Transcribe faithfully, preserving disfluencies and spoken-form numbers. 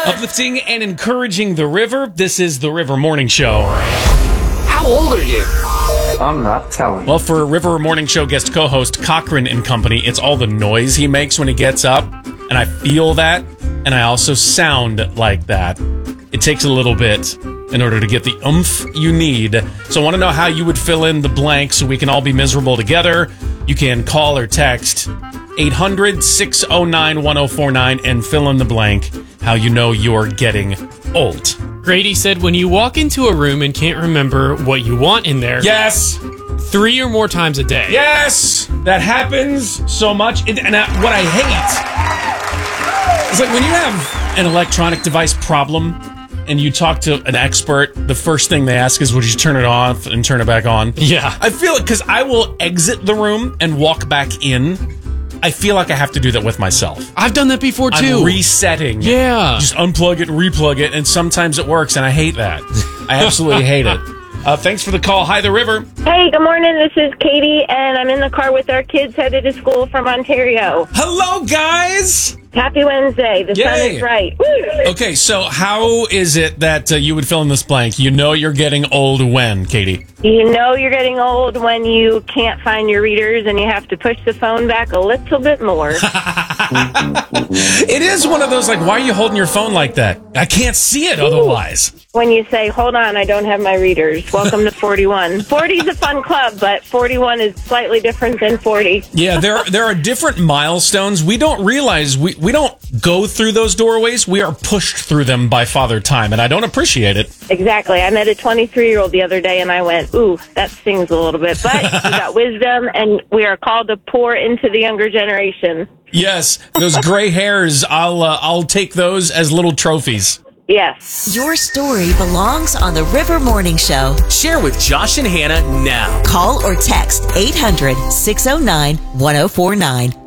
Uplifting and encouraging the river. This is the River Morning Show. How old are you? I'm not telling. Well, for River Morning Show guest co-host Cochran and Company, it's all the noise he makes when he gets up, and I feel that, and I also sound like that. It takes a little bit in order to get the oomph you need. So I want to know how you would fill in the blank so we can all be miserable together. You can call or text eight hundred, six oh nine, one oh four nine and fill in the blank how you know you're getting old. Grady said when you walk into a room and can't remember what you want in there, Yes! three or more times a day. Yes! That happens so much. And, and I, what I hate is like when you have an electronic device problem and you talk to an expert, the first thing they ask is, would you turn it off and turn it back on? Yeah. I feel it because I will exit the room and walk back in. I feel like I have to do that with myself. I've done that before, too. I'm resetting. Yeah. Just unplug it, replug it, and sometimes it works, and I hate that. I absolutely hate it. Uh, thanks for the call. Hi, the river. Hey, good morning. This is Katie, and I'm in the car with our kids headed to school from Ontario. Hello, guys. Happy Wednesday. The sun Yay. is right. Woo! Okay, so how is it that uh, you would fill in this blank? You know you're getting old when, Katie? You know you're getting old when you can't find your readers and you have to push the phone back a little bit more. It is one of those, like, why are you holding your phone like that? I can't see it otherwise. When you say, hold on, I don't have my readers. Welcome to forty-one. forty is a fun club, but forty-one is slightly different than forty. Yeah, there there are different milestones. We don't realize, we, we don't go through those doorways. We are pushed through them by Father Time, and I don't appreciate it. Exactly. I met a twenty-three-year-old the other day, and I went, ooh, that stings a little bit. But we got wisdom, and we are called to pour into the younger generation. Yes, those gray hairs, I'll uh, I'll take those as little trophies. Yes. Your story belongs on the River Morning Show. Share with Josh and Hannah now. Call or text eight hundred, six oh nine, one oh four nine.